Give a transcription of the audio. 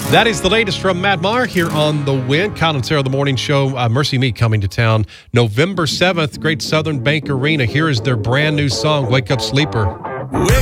That is the latest from Matt Maher here on The Win. Kyle and Sarah, the morning show. Mercy Me coming to town November 7th, Great Southern Bank Arena. Here is their brand new song, Wake Up Sleeper.